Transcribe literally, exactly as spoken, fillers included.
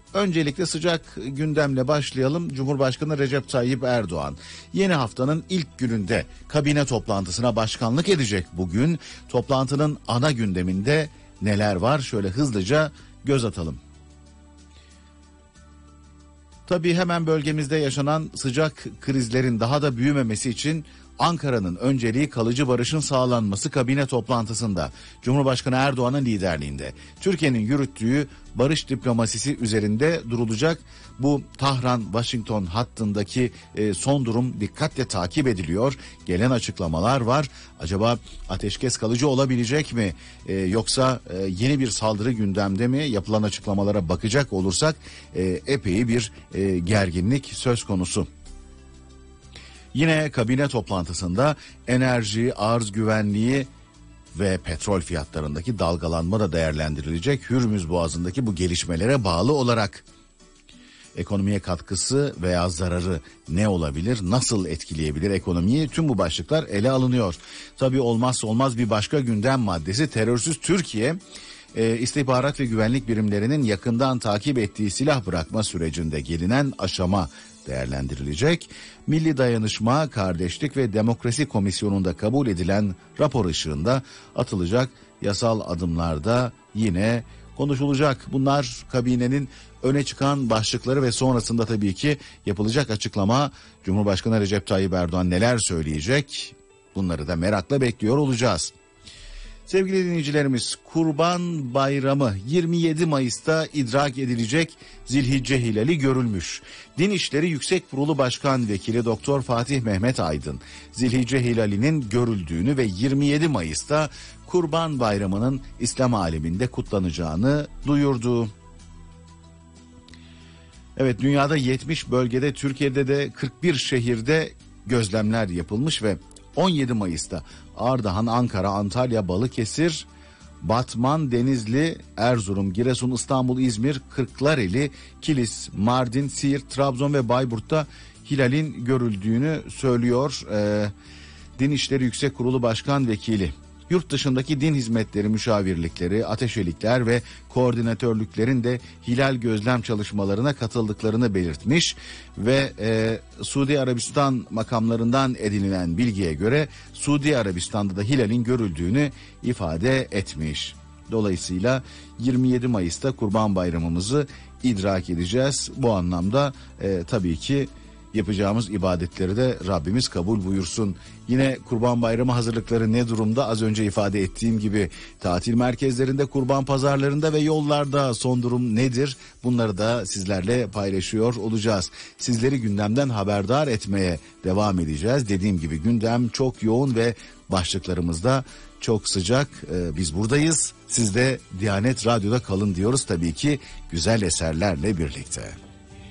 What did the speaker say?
Öncelikle sıcak gündemle başlayalım. Cumhurbaşkanı Recep Tayyip Erdoğan yeni haftanın ilk gününde kabine toplantısına başkanlık edecek bugün. Toplantının ana gündeminde neler var? Şöyle hızlıca göz atalım. Tabii hemen bölgemizde yaşanan sıcak krizlerin daha da büyümemesi için Ankara'nın önceliği kalıcı barışın sağlanması kabine toplantısında Cumhurbaşkanı Erdoğan'ın liderliğinde Türkiye'nin yürüttüğü barış diplomasisi üzerinde durulacak. Bu Tahran-Washington hattındaki e, son durum dikkatle takip ediliyor. Gelen açıklamalar var. Acaba ateşkes kalıcı olabilecek mi? E, yoksa e, yeni bir saldırı gündemde mi? Yapılan açıklamalara bakacak olursak e, epey bir e, gerginlik söz konusu. Yine kabine toplantısında enerji, arz güvenliği ve petrol fiyatlarındaki dalgalanma da değerlendirilecek. Hürmüz Boğazı'ndaki bu gelişmelere bağlı olarak ekonomiye katkısı veya zararı ne olabilir? Nasıl etkileyebilir ekonomiyi? Tüm bu başlıklar ele alınıyor. Tabii olmazsa olmaz bir başka gündem maddesi terörsüz Türkiye. E, istihbarat ve güvenlik birimlerinin yakından takip ettiği silah bırakma sürecinde gelinen aşama değerlendirilecek. Milli Dayanışma, Kardeşlik ve Demokrasi Komisyonu'nda kabul edilen rapor ışığında atılacak yasal adımlarda yine konuşulacak. Bunlar kabinenin öne çıkan başlıkları ve sonrasında tabii ki yapılacak açıklama. Cumhurbaşkanı Recep Tayyip Erdoğan neler söyleyecek? Bunları da merakla bekliyor olacağız. Sevgili dinleyicilerimiz, Kurban Bayramı yirmi yedi Mayıs'ta idrak edilecek Zilhicce hilali görülmüş. Din İşleri Yüksek Kurulu Başkan Vekili Doktor Fatih Mehmet Aydın, Zilhicce hilalinin görüldüğünü ve yirmi yedi Mayıs'ta Kurban Bayramı'nın İslam aleminde kutlanacağını duyurdu. Evet, dünyada yetmiş bölgede, Türkiye'de de kırk bir şehirde gözlemler yapılmış ve on yedi Mayıs'ta Ardahan, Ankara, Antalya, Balıkesir, Batman, Denizli, Erzurum, Giresun, İstanbul, İzmir, Kırklareli, Kilis, Mardin, Siirt, Trabzon ve Bayburt'ta hilalin görüldüğünü söylüyor ee, Din İşleri Yüksek Kurulu Başkan Vekili. Yurt dışındaki din hizmetleri müşavirlikleri, ateşelikler ve koordinatörlüklerin de hilal gözlem çalışmalarına katıldıklarını belirtmiş ve e, Suudi Arabistan makamlarından edinilen bilgiye göre Suudi Arabistan'da da hilalin görüldüğünü ifade etmiş. Dolayısıyla yirmi yedi Mayıs'ta Kurban Bayramımızı idrak edeceğiz. Bu anlamda e, tabii ki yapacağımız ibadetleri de Rabbimiz kabul buyursun. Yine Kurban Bayramı hazırlıkları ne durumda? Az önce ifade ettiğim gibi tatil merkezlerinde, kurban pazarlarında ve yollarda son durum nedir? Bunları da sizlerle paylaşıyor olacağız. Sizleri gündemden haberdar etmeye devam edeceğiz. Dediğim gibi gündem çok yoğun ve başlıklarımız da çok sıcak. Ee, biz buradayız. Siz de Diyanet Radyo'da kalın diyoruz tabii ki güzel eserlerle birlikte.